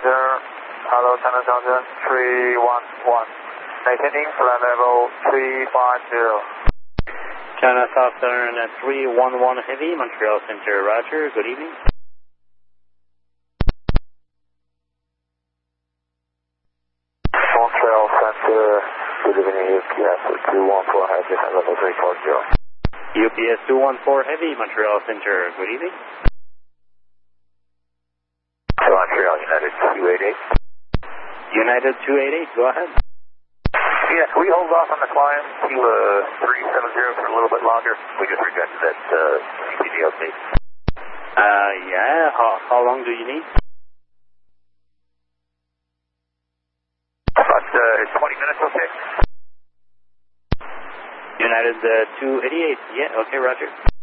Roger. Hello, China Southern 311. Maintaining flight level 350. China Southern 311 Heavy, Montreal Center, Roger. Good evening. Montreal Center, good evening, UPS 214 Heavy, flight level 340. UPS 214 Heavy, Montreal Center, good evening. Montreal United 288. United 288, go ahead. Yeah, can we hold off on the climb to 370 for a little bit longer? We just rejected that CPD update. Yeah, how long do you need? About 20 minutes, okay? United 288, yeah, okay, Roger.